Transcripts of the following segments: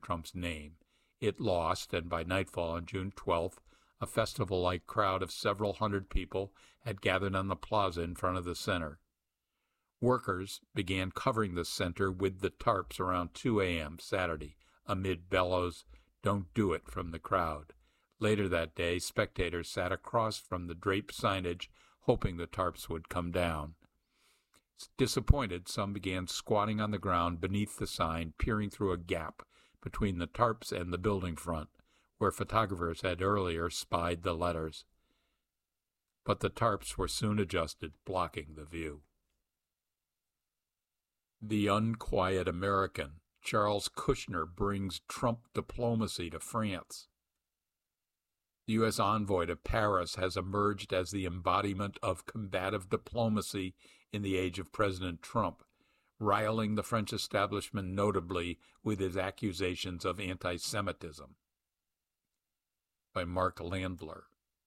Trump's name. It lost, and by nightfall on June 12th, a festival-like crowd of several hundred people had gathered on the plaza in front of the center. Workers began covering the center with the tarps around 2 a.m. Saturday, amid bellows, "Don't do it," from the crowd. Later that day, spectators sat across from the draped signage, hoping the tarps would come down. Disappointed, some began squatting on the ground beneath the sign, peering through a gap between the tarps and the building front, where photographers had earlier spied the letters. But the tarps were soon adjusted, blocking the view. The unquiet American. Charles Kushner brings Trump diplomacy to France. The U.S. envoy to Paris has emerged as the embodiment of combative diplomacy in the age of President Trump, riling the French establishment notably with his accusations of anti-Semitism. By Mark Landler.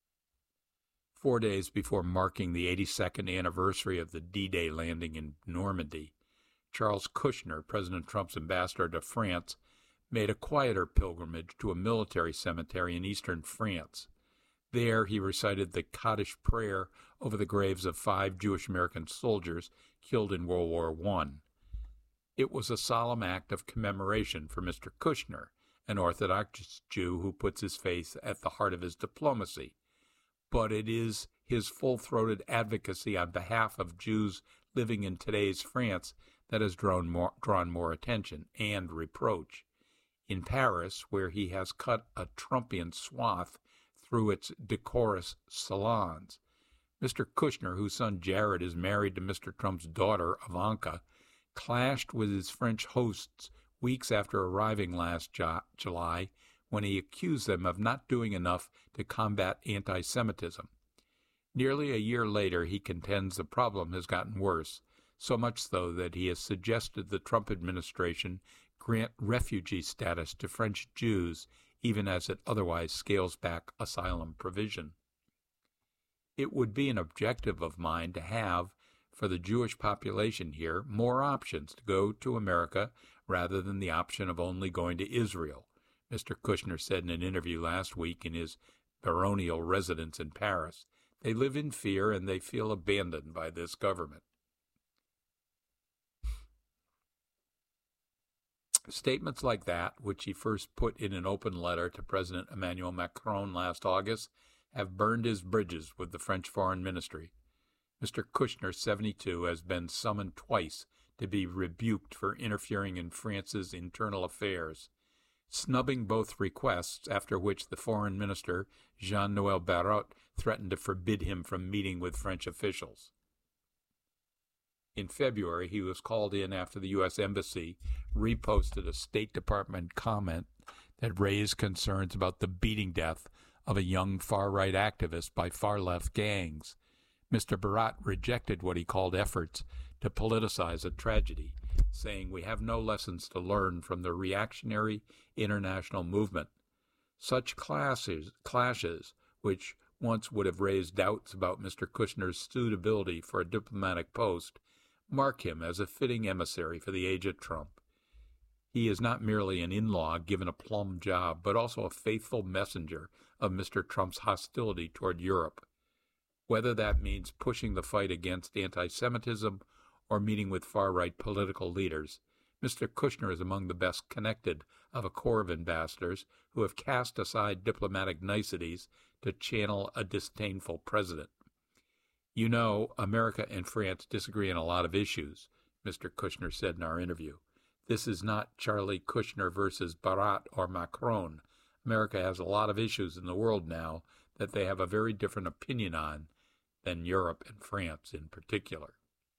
4 days before marking the 82nd anniversary of the D-Day landing in Normandy, Charles Kushner, President Trump's ambassador to France, made a quieter pilgrimage to a military cemetery in eastern France. There he recited the Kaddish prayer over the graves of 5 Jewish-American soldiers killed in World War I. It was a solemn act of commemoration for Mr. Kushner, an Orthodox Jew who puts his faith at the heart of his diplomacy. But it is his full-throated advocacy on behalf of Jews living in today's France that has drawn more attention and reproach. In Paris, where he has cut a Trumpian swath through its decorous salons, Mr. Kushner, whose son Jared is married to Mr. Trump's daughter, Ivanka, clashed with his French hosts weeks after arriving last July, when he accused them of not doing enough to combat anti-Semitism. Nearly a year later, he contends the problem has gotten worse, so much so that he has suggested the Trump administration grant refugee status to French Jews, even as it otherwise scales back asylum provision. It would be an objective of mine to have, for the Jewish population here, more options to go to America rather than the option of only going to Israel, Mr. Kushner said in an interview last week in his baronial residence in Paris. They live in fear and they feel abandoned by this government. Statements like that, which he first put in an open letter to President Emmanuel Macron last August, have burned his bridges with the French Foreign Ministry. Mr. Kushner, 72, has been summoned twice to be rebuked for interfering in France's internal affairs, snubbing both requests, after which the foreign minister, Jean-Noël Barrot, threatened to forbid him from meeting with French officials. In February, he was called in after the U.S. Embassy reposted a State Department comment that raised concerns about the beating death of a young far-right activist by far-left gangs. Mr. Barrot rejected what he called efforts to politicize a tragedy, saying, "We have no lessons to learn from the reactionary international movement. Such clashes, which once would have raised doubts about Mr. Kushner's suitability for a diplomatic post, mark him as a fitting emissary for the age of Trump. He is not merely an in-law given a plum job, but also a faithful messenger of Mr. Trump's hostility toward Europe. Whether that means pushing the fight against anti-Semitism or meeting with far-right political leaders, Mr. Kushner is among the best connected of a corps of ambassadors who have cast aside diplomatic niceties to channel a disdainful president. You know, America and France disagree on a lot of issues," Mr. Kushner said in our interview. "This is not Charlie Kushner versus Barrot or Macron. America has a lot of issues in the world now that they have a very different opinion on than Europe and France in particular."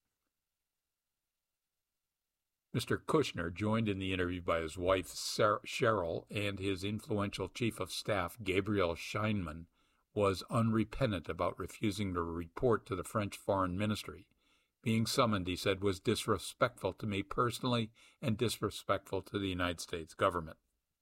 Mr. Kushner, joined in the interview by his wife Cheryl and his influential chief of staff Gabriel Scheinman, was unrepentant about refusing to report to the French Foreign Ministry. Being summoned, he said, was disrespectful to me personally and disrespectful to the United States government.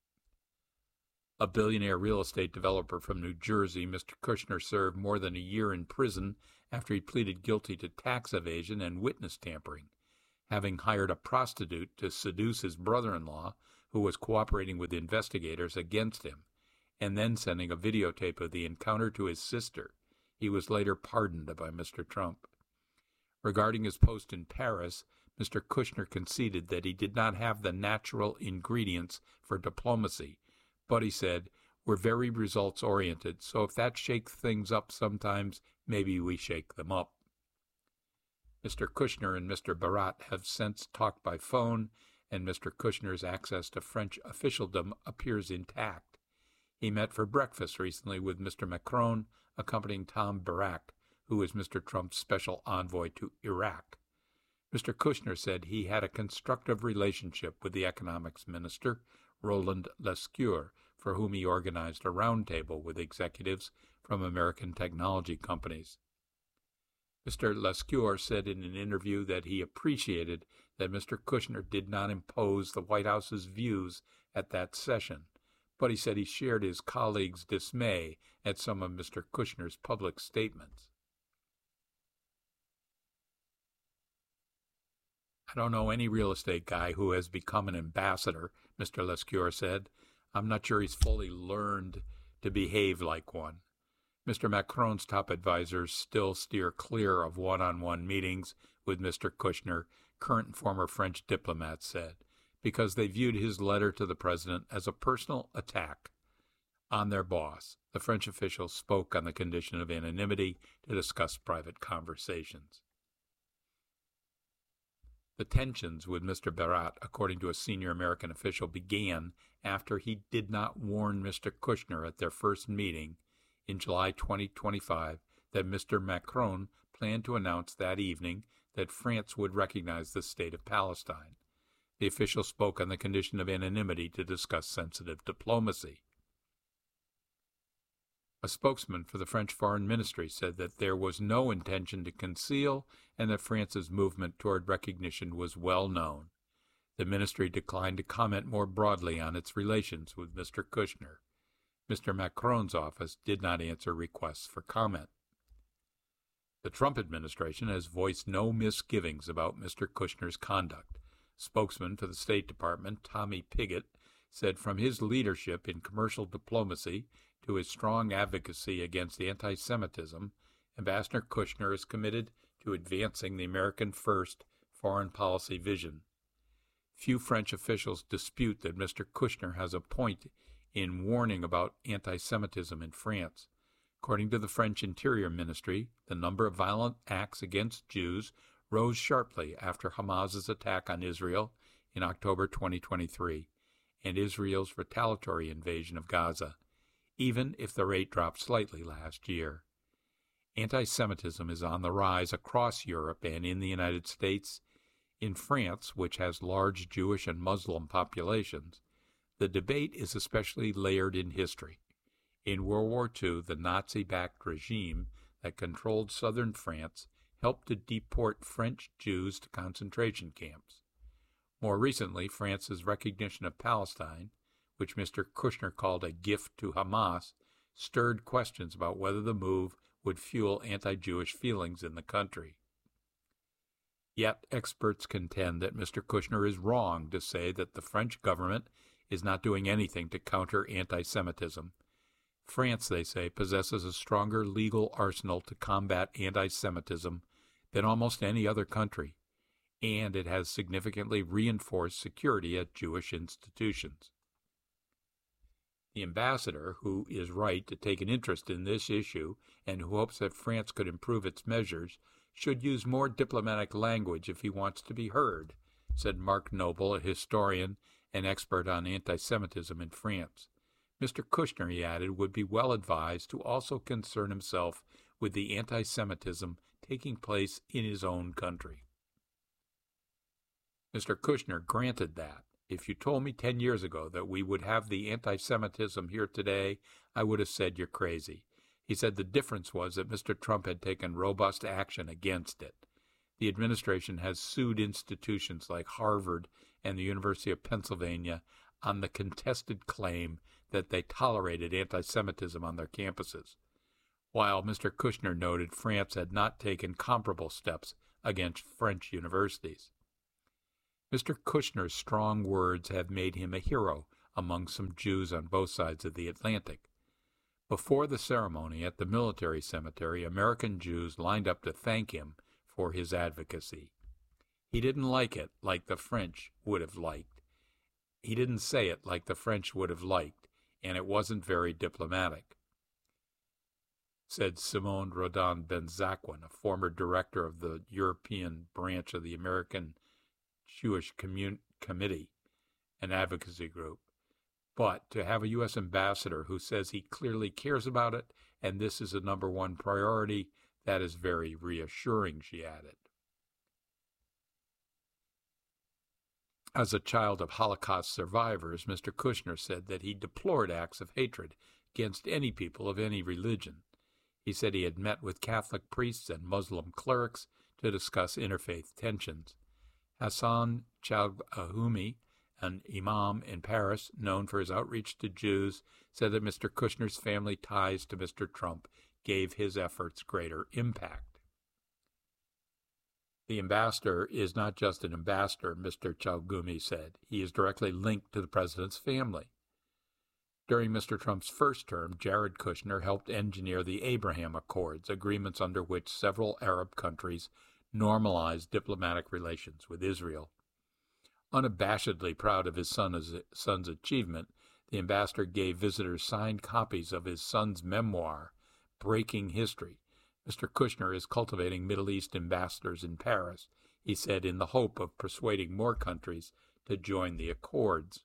A billionaire real estate developer from New Jersey, Mr. Kushner served more than a year in prison after he pleaded guilty to tax evasion and witness tampering, having hired a prostitute to seduce his brother-in-law, who was cooperating with investigators against him, and then sending a videotape of the encounter to his sister. He was later pardoned by Mr. Trump. Regarding his post in Paris, Mr. Kushner conceded that he did not have the natural ingredients for diplomacy, but he said, "We're very results-oriented, so if that shakes things up sometimes, maybe we shake them up." Mr. Kushner and Mr. Barat have since talked by phone, and Mr. Kushner's access to French officialdom appears intact. He met for breakfast recently with Mr. Macron, accompanying Tom Barak, who is Mr. Trump's special envoy to Iraq. Mr. Kushner said he had a constructive relationship with the economics minister, Roland Lescure, for whom he organized a roundtable with executives from American technology companies. Mr. Lescure said in an interview that he appreciated that Mr. Kushner did not impose the White House's views at that session, but he said he shared his colleagues' dismay at some of Mr. Kushner's public statements. "I don't know any real estate guy who has become an ambassador," Mr. Lescure said. "I'm not sure he's fully learned to behave like one." Mr. Macron's top advisors still steer clear of one-on-one meetings with Mr. Kushner, current and former French diplomats said, because they viewed his letter to the president as a personal attack on their boss. The French officials spoke on the condition of anonymity to discuss private conversations. The tensions with Mr. Barat, according to a senior American official, began after he did not warn Mr. Kushner at their first meeting in July 2025 that Mr. Macron planned to announce that evening that France would recognize the state of Palestine. The official spoke on the condition of anonymity to discuss sensitive diplomacy. A spokesman for the French Foreign Ministry said that there was no intention to conceal and that France's movement toward recognition was well known. The ministry declined to comment more broadly on its relations with Mr. Kushner. Mr. Macron's office did not answer requests for comment. The Trump administration has voiced no misgivings about Mr. Kushner's conduct. Spokesman for the State Department, Tommy Pigott, said from his leadership in commercial diplomacy to his strong advocacy against anti-Semitism, Ambassador Kushner is committed to advancing the American First foreign policy vision. Few French officials dispute that Mr. Kushner has a point in warning about anti-Semitism in France. According to the French Interior Ministry, the number of violent acts against Jews rose sharply after Hamas's attack on Israel in October 2023 and Israel's retaliatory invasion of Gaza, even if the rate dropped slightly last year. Anti-Semitism is on the rise across Europe and in the United States. In France, which has large Jewish and Muslim populations, the debate is especially layered in history. In World War II, the Nazi-backed regime that controlled southern France helped to deport French Jews to concentration camps. More recently, France's recognition of Palestine, which Mr. Kushner called a gift to Hamas, stirred questions about whether the move would fuel anti-Jewish feelings in the country. Yet experts contend that Mr. Kushner is wrong to say that the French government is not doing anything to counter anti-Semitism. France, they say, possesses a stronger legal arsenal to combat anti-Semitism than almost any other country, and it has significantly reinforced security at Jewish institutions. The ambassador, who is right to take an interest in this issue and who hopes that France could improve its measures, should use more diplomatic language if he wants to be heard, said Mark Noble, a historian and expert on anti-Semitism in France. Mr. Kushner, he added, would be well advised to also concern himself with the anti-Semitism taking place in his own country. Mr. Kushner granted that. If you told me 10 years ago that we would have the anti-Semitism here today, I would have said you're crazy. He said the difference was that Mr. Trump had taken robust action against it. The administration has sued institutions like Harvard and the University of Pennsylvania on the contested claim that they tolerated anti-Semitism on their campuses, while Mr. Kushner noted France had not taken comparable steps against French universities. Mr. Kushner's strong words have made him a hero among some Jews on both sides of the Atlantic. Before the ceremony at the military cemetery, American Jews lined up to thank him for his advocacy. He didn't like it like the French would have liked. He didn't say it like the French would have liked, and it wasn't very diplomatic, said Simone Rodin Ben-Zaquin, a former director of the European branch of the American Jewish Committee, an advocacy group. But to have a U.S. ambassador who says he clearly cares about it and this is a number one priority, that is very reassuring, she added. As a child of Holocaust survivors, Mr. Kushner said that he deplored acts of hatred against any people of any religion. He said he had met with Catholic priests and Muslim clerics to discuss interfaith tensions. Hassan Chalhoumi, an imam in Paris known for his outreach to Jews, said that Mr. Kushner's family ties to Mr. Trump gave his efforts greater impact. The ambassador is not just an ambassador, Mr. Chalhoumi said. He is directly linked to the president's family. During Mr. Trump's first term, Jared Kushner helped engineer the Abraham Accords, agreements under which several Arab countries normalized diplomatic relations with Israel. Unabashedly proud of his son's achievement, the ambassador gave visitors signed copies of his son's memoir, Breaking History. Mr. Kushner is cultivating Middle East ambassadors in Paris, he said, in the hope of persuading more countries to join the accords.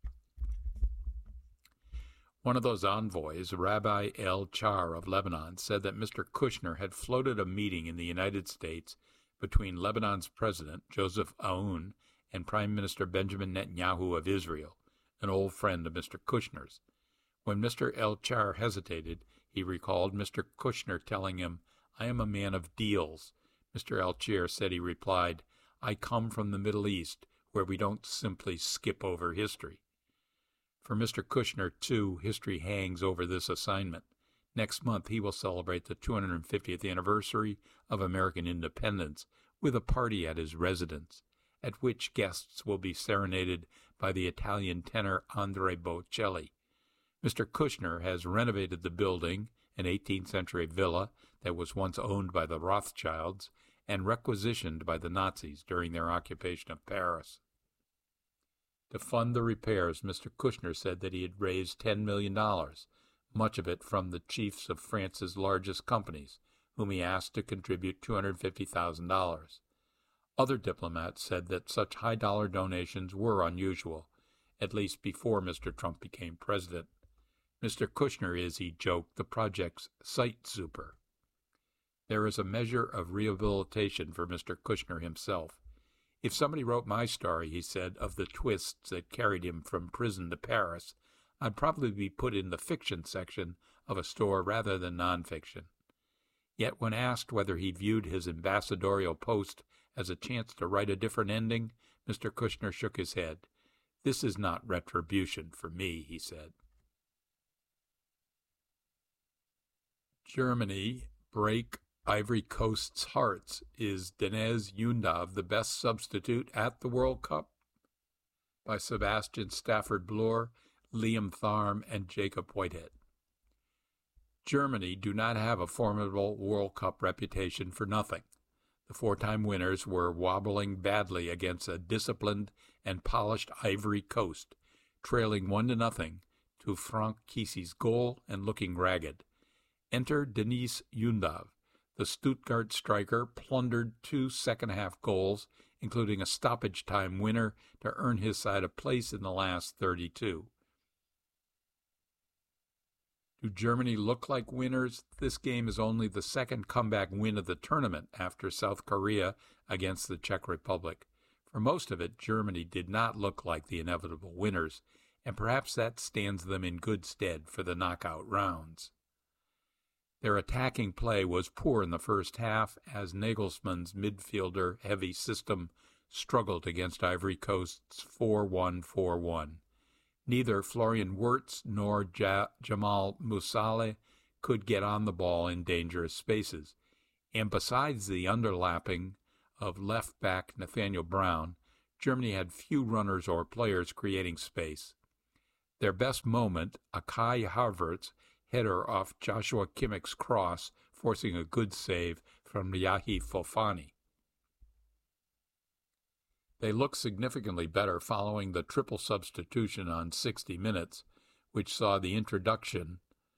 One of those envoys, Rabbi El Char of Lebanon, said that Mr. Kushner had floated a meeting in the United States between Lebanon's president, Joseph Aoun, and Prime Minister Benjamin Netanyahu of Israel, an old friend of Mr. Kushner's. When Mr. El Char hesitated, he recalled Mr. Kushner telling him, "I am a man of deals." Mr. El Char said he replied, "I come from the Middle East, where we don't simply skip over history." For Mr. Kushner, too, history hangs over this assignment. Next month he will celebrate the 250th anniversary of American independence with a party at his residence, at which guests will be serenaded by the Italian tenor Andrea Bocelli. Mr. Kushner has renovated the building, an 18th-century villa that was once owned by the Rothschilds and requisitioned by the Nazis during their occupation of Paris. To fund the repairs, Mr. Kushner said that he had raised $10 million, much of it from the chiefs of France's largest companies, whom he asked to contribute $250,000. Other diplomats said that such high-dollar donations were unusual, at least before Mr. Trump became president. Mr. Kushner is, he joked, the project's site super. There is a measure of rehabilitation for Mr. Kushner himself. If somebody wrote my story, he said, of the twists that carried him from prison to Paris, I'd probably be put in the fiction section of a store rather than nonfiction. Yet when asked whether he viewed his ambassadorial post as a chance to write a different ending, Mr. Kushner shook his head. "This is not retribution for me," he said. Germany break Ivory Coast's hearts. Is Deniz Undav the best substitute at the World Cup? By Sebastian Stafford Bloor, Liam Tharm, and Jacob Whitehead. Germany do not have a formidable World Cup reputation for nothing. The four-time winners were wobbling badly against a disciplined and polished Ivory Coast, trailing 1-0 to Franck Kessi's goal and looking ragged. Enter Deniz Undav. The Stuttgart striker plundered 2 second-half goals, including a stoppage-time winner, to earn his side a place in the last 32. Do Germany look like winners? This game is only the second comeback win of the tournament after South Korea against the Czech Republic. For most of it, Germany did not look like the inevitable winners, and perhaps that stands them in good stead for the knockout rounds. Their attacking play was poor in the first half as Nagelsmann's midfielder-heavy system struggled against Ivory Coast's 4-1-4-1. Neither Florian Wirtz nor Jamal Musiala could get on the ball in dangerous spaces, and besides the underlapping of left-back Nathaniel Brown, Germany had few runners or players creating space. Their best moment, a Kai Havertz header off Joshua Kimmich's cross, forcing a good save from Yahi Fofani. They looked significantly better following the triple substitution on 60 minutes, which saw the introduction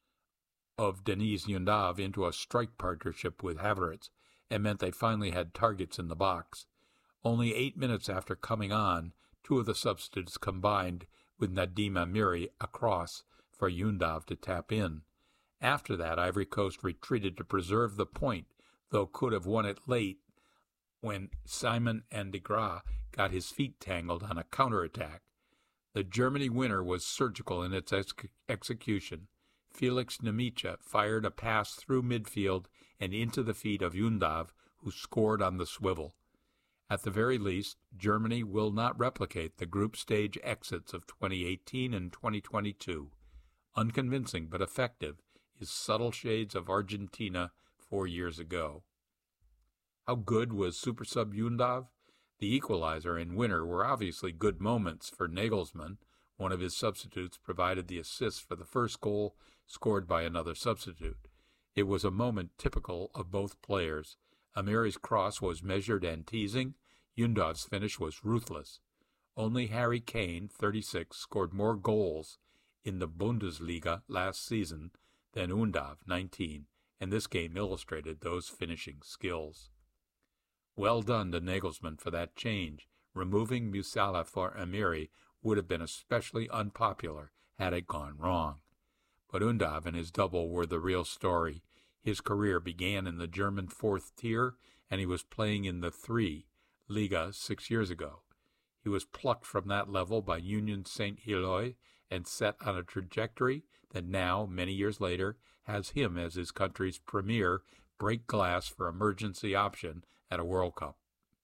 of Deniz Undav into a strike partnership with Havertz and meant they finally had targets in the box. Only 8 minutes after coming on, two of the substitutes combined with Nadim Amiri across for Undav to tap in. After that, Ivory Coast retreated to preserve the point, though could have won it late when Simon Andigra got his feet tangled on a counterattack. The Germany winner was surgical in its execution. Felix Nemicha fired a pass through midfield and into the feet of Undav, who scored on the swivel. At the very least, Germany will not replicate the group stage exits of 2018 and 2022. Unconvincing but effective is subtle shades of Argentina 4 years ago. How good was Super Sub Undav? The equalizer and winner were obviously good moments for Nagelsmann. One of his substitutes provided the assist for the first goal, scored by another substitute. It was a moment typical of both players. Amiri's cross was measured and teasing. Undav's finish was ruthless. Only Harry Kane, 36, scored more goals in the Bundesliga last season than Undav, 19, and this game illustrated those finishing skills. Well done to Nagelsmann for that change. Removing Musiala for Amiri would have been especially unpopular had it gone wrong. But Undav and his double were the real story. His career began in the German fourth tier, and he was playing in the 3 Liga 6 years ago. He was plucked from that level by Union Saint-Gilloise and set on a trajectory that now, many years later, has him as his country's premier break glass for emergency option at a World Cup.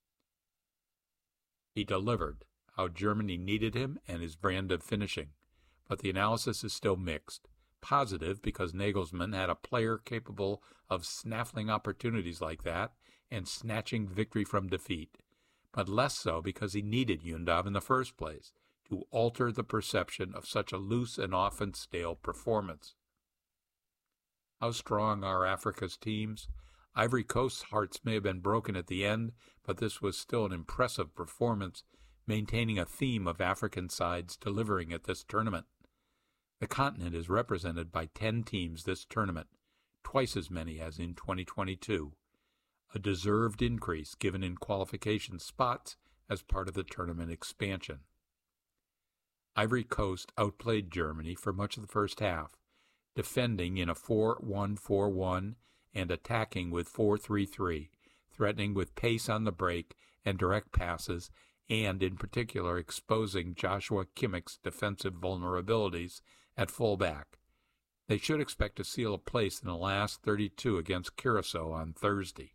He delivered how Germany needed him and his brand of finishing, but the analysis is still mixed. Positive because Nagelsmann had a player capable of snaffling opportunities like that and snatching victory from defeat, but less so because he needed Undav in the first place to alter the perception of such a loose and often stale performance. How strong are Africa's teams? Ivory Coast's hearts may have been broken at the end, but this was still an impressive performance, maintaining a theme of African sides delivering at this tournament. The continent is represented by 10 teams this tournament, twice as many as in 2022, a deserved increase given in qualification spots as part of the tournament expansion. Ivory Coast outplayed Germany for much of the first half, defending in a 4-1-4-1 and attacking with 4-3-3, threatening with pace on the break and direct passes, and in particular exposing Joshua Kimmich's defensive vulnerabilities at fullback. They should expect to seal a place in the last 32 against Curacao on Thursday.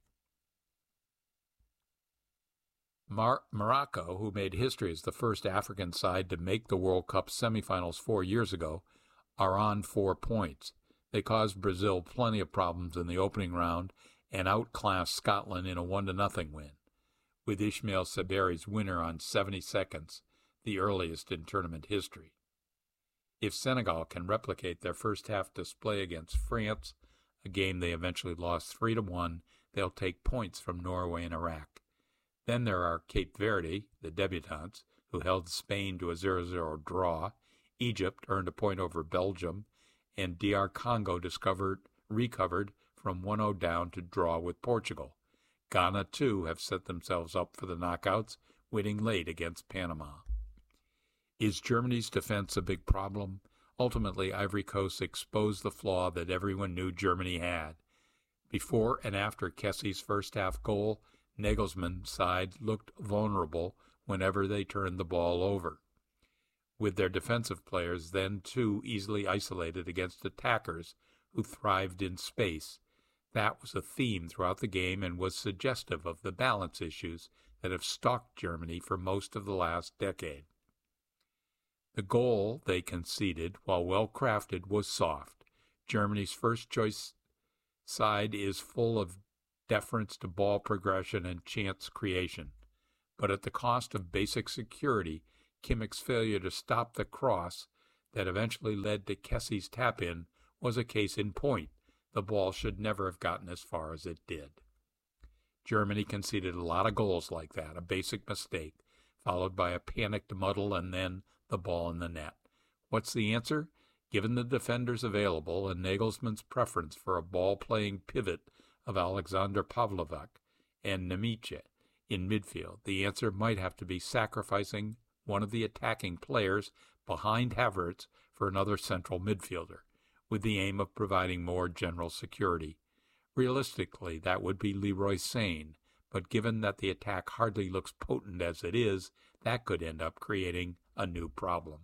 Morocco, who made history as the first African side to make the World Cup semifinals 4 years ago, are on 4 points. They caused Brazil plenty of problems in the opening round and outclassed Scotland in a 1-0 win, with Ismail Saberi's winner on 70 seconds, the earliest in tournament history. If Senegal can replicate their first-half display against France, a game they eventually lost 3-1, they'll take points from Norway and Iraq. Then there are Cape Verde, the debutantes, who held Spain to a 0-0 draw. Egypt earned a point over Belgium, and DR Congo recovered from 1-0 down to draw with Portugal. Ghana, too, have set themselves up for the knockouts, winning late against Panama. Is Germany's defense a big problem? Ultimately, Ivory Coast exposed the flaw that everyone knew Germany had. Before and after Kessie's first-half goal, Nagelsmann's side looked vulnerable whenever they turned the ball over, with their defensive players then too easily isolated against attackers who thrived in space. That was a theme throughout the game and was suggestive of the balance issues that have stalked Germany for most of the last decade. The goal they conceded, while well-crafted, was soft. Germany's first-choice side is full of deference to ball progression and chance creation. but at the cost of basic security. Kimmick's failure to stop the cross that eventually led to Kessie's tap-in was a case in point. The ball should never have gotten as far as it did. Germany conceded a lot of goals like that, a basic mistake, followed by a panicked muddle and then the ball in the net. What's the answer? Given the defenders available and Nagelsmann's preference for a ball-playing pivot of Alexander Pavlovic and Nemice in midfield, the answer might have to be sacrificing one of the attacking players behind Havertz for another central midfielder, with the aim of providing more general security. Realistically, that would be Leroy Sane, but given that the attack hardly looks potent as it is, that could end up creating a new problem.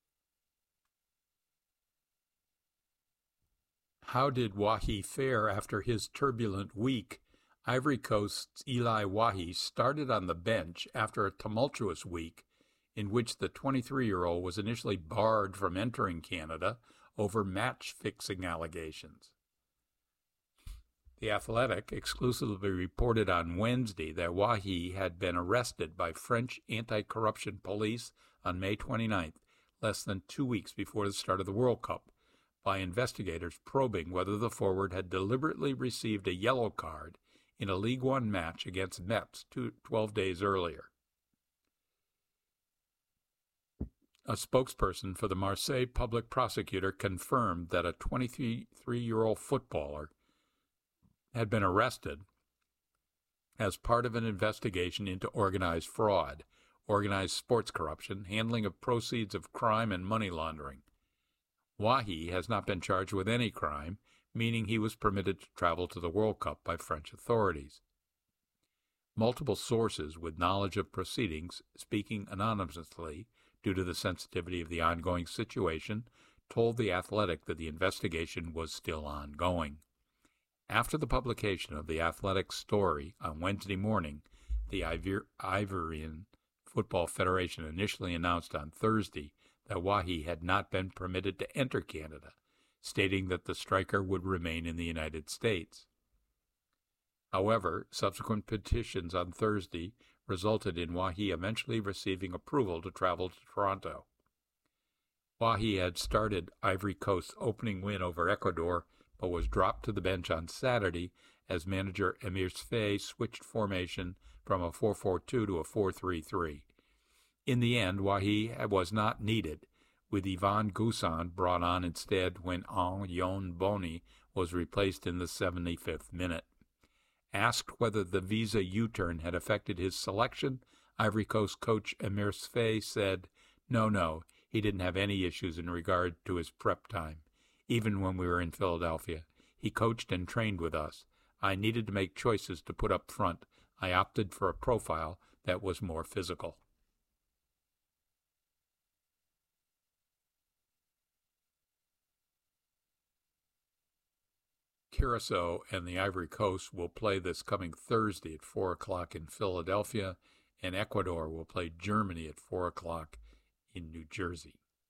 How did Wahi fare after his turbulent week? Ivory Coast's Eli Wahi started on the bench after a tumultuous week in which the 23-year-old was initially barred from entering Canada over match-fixing allegations. The Athletic exclusively reported on Wednesday that Wahi had been arrested by French anti-corruption police on May 29th, less than 2 weeks before the start of the World Cup, by investigators probing whether the forward had deliberately received a yellow card in a League One match against Metz 12 days earlier. A spokesperson for the Marseille public prosecutor confirmed that a 23-year-old footballer had been arrested as part of an investigation into organized fraud, organized sports corruption, handling of proceeds of crime, and money laundering. Wahi has not been charged with any crime, meaning he was permitted to travel to the World Cup by French authorities. Multiple sources with knowledge of proceedings, speaking anonymously due to the sensitivity of the ongoing situation, told The Athletic that the investigation was still ongoing. After the publication of The Athletic's story on Wednesday morning, the Ivorian Football Federation initially announced on Thursday that Wahi had not been permitted to enter Canada, stating that the striker would remain in the United States. However, subsequent petitions on Thursday resulted in Wahi eventually receiving approval to travel to Toronto. Wahi had started Ivory Coast's opening win over Ecuador, but was dropped to the bench on Saturday as manager Emir Sfaye switched formation from a 4-4-2 to a 4-3-3. In the end, Wahi was not needed, with Yvan Gousson brought on instead when Yon Boni was replaced in the 75th minute. Asked whether the visa U-turn had affected his selection, Ivory Coast coach Emir Sfaye said, No, he didn't have any issues in regard to his prep time. Even when we were in Philadelphia, he coached and trained with us. I needed to make choices to put up front. I opted for a profile that was more physical. Curaçao and the Ivory Coast will play this coming Thursday at 4 o'clock in Philadelphia, and Ecuador will play Germany at 4 o'clock in New Jersey.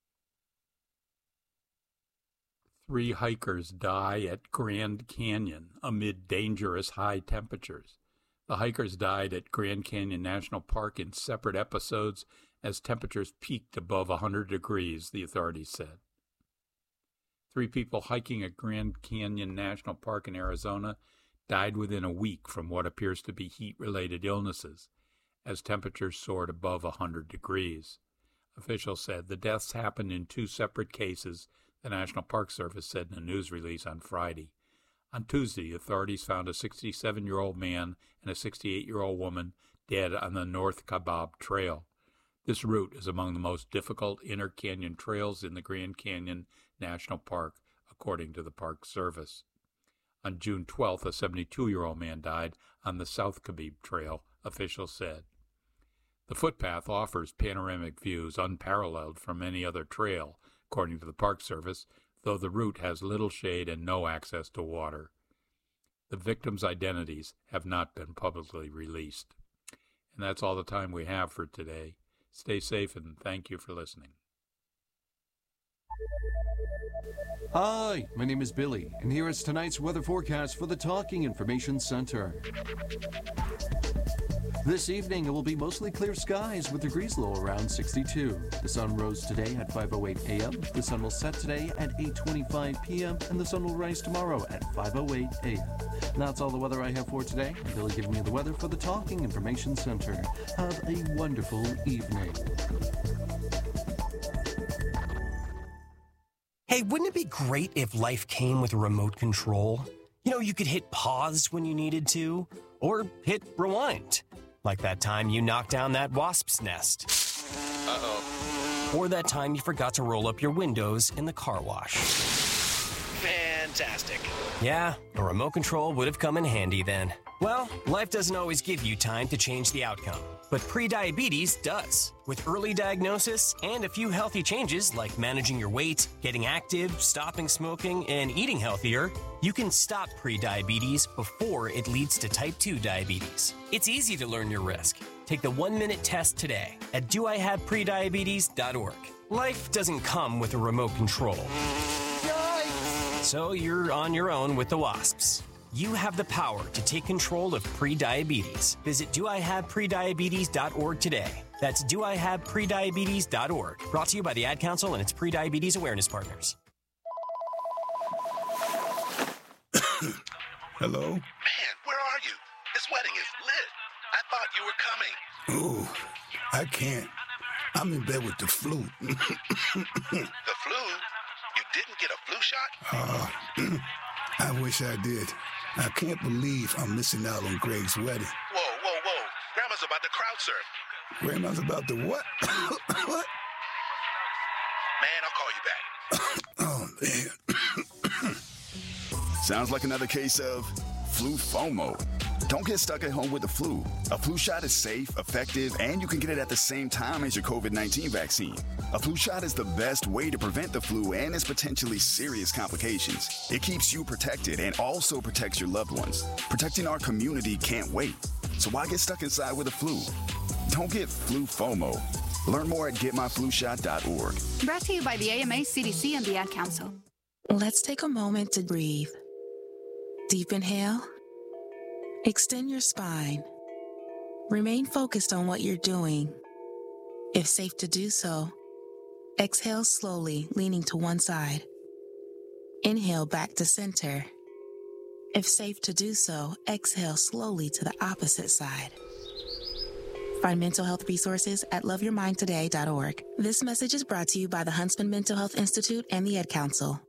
3 hikers die at Grand Canyon amid dangerous high temperatures. The hikers died at Grand Canyon National Park in separate episodes as temperatures peaked above 100 degrees, the authorities said. 3 people hiking at Grand Canyon National Park in Arizona died within a week from what appears to be heat-related illnesses, as temperatures soared above 100 degrees. Officials said the deaths happened in 2 separate cases, the National Park Service said in a news release on Friday. On Tuesday, authorities found a 67-year-old man and a 68-year-old woman dead on the North Kaibab Trail. This route is among the most difficult inner canyon trails in the Grand Canyon National Park, according to the Park Service. On June 12th, a 72-year-old man died on the South Kaibab Trail, officials said. The footpath offers panoramic views unparalleled from any other trail, according to the Park Service, though the route has little shade and no access to water. The victims' identities have not been publicly released. And that's all the time we have for today. Stay safe and thank you for listening. Hi, my name is Billy, and here is tonight's weather forecast for the Talking Information Center. This evening, it will be mostly clear skies with degrees low around 62. The sun rose today at 5:08 a.m. The sun will set today at 8:25 p.m. and the sun will rise tomorrow at 5:08 a.m. That's all the weather I have for today. I'm Billy giving you the weather for the Talking Information Center. Have a wonderful evening. Hey, wouldn't it be great if life came with a remote control? You know, you could hit pause when you needed to, or hit rewind. Like that time you knocked down that wasp's nest. Uh-oh. Or that time you forgot to roll up your windows in the car wash. Fantastic. Yeah, a remote control would have come in handy then. Well, life doesn't always give you time to change the outcome, but prediabetes does. With early diagnosis and a few healthy changes like managing your weight, getting active, stopping smoking, and eating healthier, you can stop prediabetes before it leads to type 2 diabetes. It's easy to learn your risk. Take the 1-minute test today at doihaveprediabetes.org. Life doesn't come with a remote control. Yikes! So you're on your own with the wasps. You have the power to take control of prediabetes. Visit doihaveprediabetes.org today. That's doihaveprediabetes.org. Brought to you by the Ad Council and its Prediabetes Awareness Partners. Hello? Man, where are you? This wedding is lit. I thought you were coming. Oh, I can't. I'm in bed with the flu. The flu? You didn't get a flu shot? I wish I did. I can't believe I'm missing out on Greg's wedding. Whoa. Grandma's about to crowd surf. Grandma's about to what? What? Man, I'll call you back. Oh, man. Sounds like another case of flu FOMO. Don't get stuck at home with the flu. A flu shot is safe, effective, and you can get it at the same time as your COVID-19 vaccine. A flu shot is the best way to prevent the flu and its potentially serious complications. It keeps you protected and also protects your loved ones. Protecting our community can't wait. So why get stuck inside with the flu? Don't get flu FOMO. Learn more at getmyflushot.org. Brought to you by the AMA, CDC, and the Ad Council. Let's take a moment to breathe. Deep inhale. Extend your spine. Remain focused on what you're doing. If safe to do so, exhale slowly, leaning to one side. Inhale back to center. If safe to do so, exhale slowly to the opposite side. Find mental health resources at loveyourmindtoday.org. This message is brought to you by the Huntsman Mental Health Institute and the Ad Council.